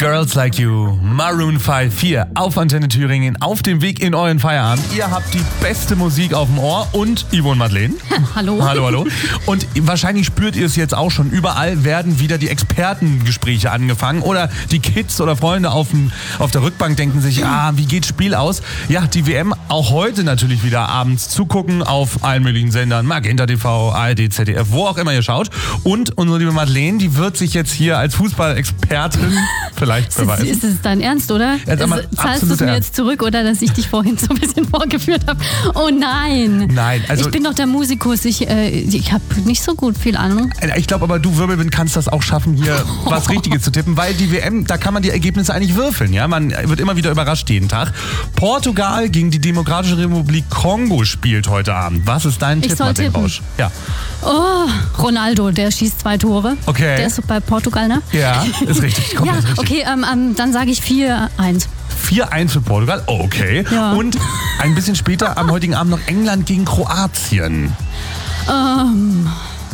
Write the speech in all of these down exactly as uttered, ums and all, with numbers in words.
Girls Like You, Maroon fünf hier auf Antenne Thüringen, auf dem Weg in euren Feierabend. Ihr habt die beste Musik auf dem Ohr und Yvonne Madeleine. Hallo. Hallo, hallo. Und wahrscheinlich spürt ihr es jetzt auch schon. Überall werden wieder die Expertengespräche angefangen oder die Kids oder Freunde auf, dem, auf der Rückbank denken sich, ah, wie geht Spiel aus? Ja, die W M auch heute natürlich wieder abends zugucken auf allen möglichen Sendern, Magenta T V, A R D, Z D F, wo auch immer ihr schaut. Und unsere liebe Madeleine, die wird sich jetzt hier als Fußballexpertin vielleicht beweisen. Ist, ist es dein Ernst, oder? Ja, also, zahlst du es mir ernst. jetzt zurück, oder dass ich dich vorhin so ein bisschen vorgeführt habe? Oh nein. Nein, also ich bin doch der Musikus. Ich, äh, ich habe nicht so gut viel Ahnung. Ich glaube aber, du Wirbelwind kannst das auch schaffen, hier was Richtiges zu tippen, weil die W M, da kann man die Ergebnisse eigentlich würfeln. Ja? Man wird immer wieder überrascht jeden Tag. Portugal gegen die Demokratische Republik Kongo spielt heute Abend. Was ist dein Ich Tipp, soll Martin tippen. Rausch? Ja. Oh, Ronaldo, der schießt zwei Tore. Okay. Der ist bei Portugal, ne? Ja, ist richtig. Komplett Ja, richtig. okay, ähm, ähm, dann sage ich vier eins. vier eins für Portugal, oh, okay. Ja. Und ein bisschen später am heutigen Abend noch England gegen Kroatien. Ähm,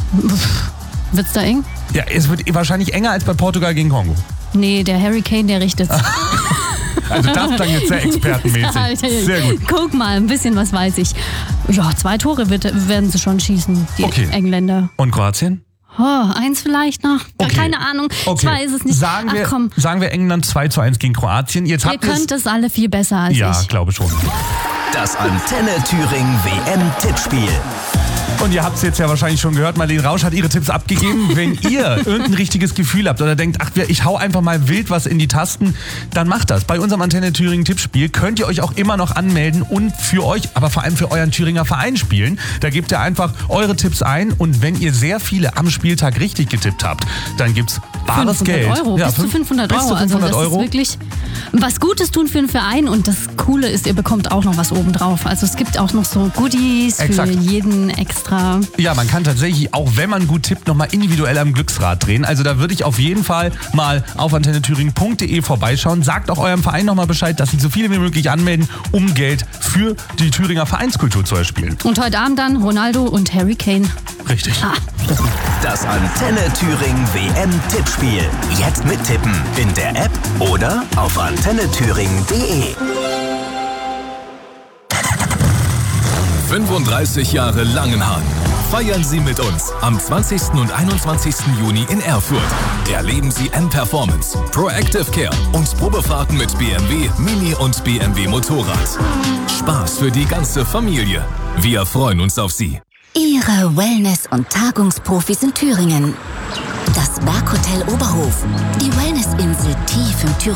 wird's da eng? Ja, es wird wahrscheinlich enger als bei Portugal gegen Kongo. Nee, der Harry Kane, der richtet's. Also das klang jetzt sehr expertenmäßig. Sehr gut. Guck mal, ein bisschen was weiß ich. Ja, zwei Tore wird, werden sie schon schießen, die Okay. Engländer. Und Kroatien? Oh, eins vielleicht noch. Okay. Keine Ahnung. Okay. Zwei ist es nicht. Sagen wir, Ach komm, sagen wir England zwei zu eins gegen Kroatien. Jetzt ihr habt ihr's- könnt es alle viel besser als Ja, ich. glaube schon. Das Antenne Thüringen W M-Tippspiel. Und ihr habt es jetzt ja wahrscheinlich schon gehört, Marlene Rausch hat ihre Tipps abgegeben. Wenn ihr irgendein richtiges Gefühl habt oder denkt, ach, ich hau einfach mal wild was in die Tasten, dann macht das. Bei unserem Antenne Thüringen Tippspiel könnt ihr euch auch immer noch anmelden und für euch, aber vor allem für euren Thüringer Verein spielen. Da gebt ihr einfach eure Tipps ein und wenn ihr sehr viele am Spieltag richtig getippt habt, dann gibt's bares fünfhundert Geld. Euro, Ja, bis zu fünf- fünfhundert bis Euro. zu fünfhundert also das Euro. ist wirklich was Gutes tun für einen Verein und das Coole ist, ihr bekommt auch noch was obendrauf. Also es gibt auch noch so Goodies Exakt. für jeden extra. Ja, man kann tatsächlich, auch wenn man gut tippt, nochmal individuell am Glücksrad drehen. Also da würde ich auf jeden Fall mal auf antenne thüringen punkt de vorbeischauen. Sagt auch eurem Verein nochmal Bescheid, dass sich so viele wie möglich anmelden, um Geld für die Thüringer Vereinskultur zu erspielen. Und heute Abend dann Ronaldo und Harry Kane. Richtig. Ah. Das Antenne Thüringen W M-Tippspiel. Jetzt mittippen in der App oder auf antenne thüringen punkt de. fünfunddreißig Jahre Langenhagen. Feiern Sie mit uns am zwanzigsten und einundzwanzigsten Juni in Erfurt. Erleben Sie M-Performance, Proactive Care und Probefahrten mit B M W, Mini und B M W Motorrad. Spaß für die ganze Familie. Wir freuen uns auf Sie. Ihre Wellness- und Tagungsprofis in Thüringen. Das Berghotel Oberhof. Die Wellnessinsel tief im Thüringen.